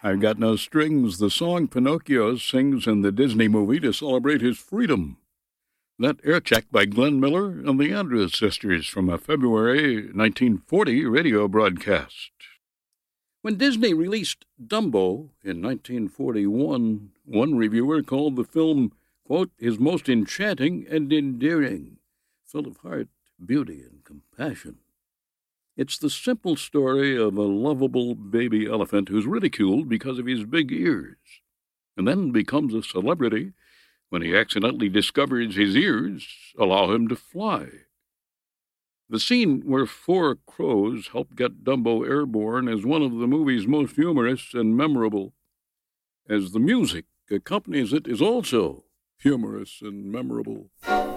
I've Got No Strings, the song Pinocchio sings in the Disney movie to celebrate his freedom. That air check by Glenn Miller and the Andrews Sisters from a February 1940 radio broadcast. When Disney released Dumbo in 1941, one reviewer called the film, quote, his most enchanting and endearing, full of heart, beauty, and compassion. It's the simple story of a lovable baby elephant who's ridiculed because of his big ears, and then becomes a celebrity when he accidentally discovers his ears allow him to fly. The scene where 4 crows help get Dumbo airborne is one of the movie's most humorous and memorable, as the music accompanies it is also humorous and memorable.